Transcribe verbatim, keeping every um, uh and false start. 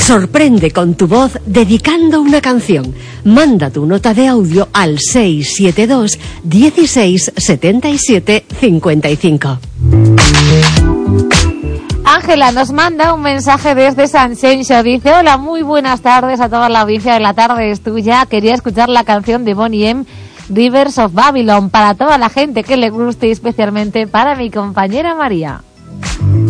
Sorprende con tu voz dedicando una canción. Manda tu nota de audio al seis siete dos, dieciséis, setenta y siete, cincuenta y cinco. Ángela nos manda un mensaje desde San Xenxo. Dice: hola, muy buenas tardes a toda la audiencia de La Tarde es Tuya. Quería escuchar la canción de Boney M, Rivers of Babylon, para toda la gente que le guste y especialmente para mi compañera María.